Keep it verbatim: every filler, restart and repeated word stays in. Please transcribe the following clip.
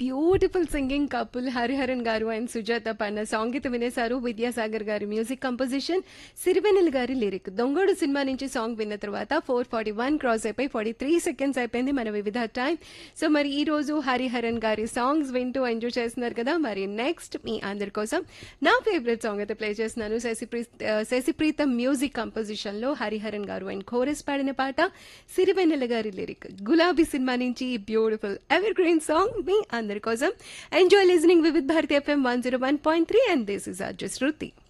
Beautiful singing couple Hariharan గారు and Sujatha పన్న సంగీత వినేశారు. విద్యాసాగర్ గారి మ్యూజిక్ కంపోజిషన్, సిరివెన్నెల గారి లిరిక్. దొంగోడు సినిమా నుంచి సాంగ్ విన్న తర్వాత ఫోర్ ఫార్టీ వన్ క్రాస్ అయిపోయి ఫార్టీ త్రీ సెకండ్స్ అయిపోయింది మన వివిధ టైం. సో మరి ఈ రోజు హరిహరన్ గారి సాంగ్స్ వింటూ ఎంజాయ్ చేస్తున్నారు కదా. మరి నెక్స్ట్ మీ అందరి కోసం నా ఫేవరెట్ సాంగ్ అయితే ప్లే చేస్తున్నాను. శశిప్రీ శశిప్రీతం మ్యూజిక్ కంపోజిషన్ లో హరిహరన్ గారు అండ్ కోరస్ పాడిన పాట, సిరివెన్నెల గారి లిరిక్. గులాబీ సినిమా నుంచి బ్యూటిఫుల్ ఎవర్ గ్రీన్ సాంగ్ మీ అందరి కోసం. Enjoy listening Vividh Bharati FM one zero one point three and this is RJ Shruti.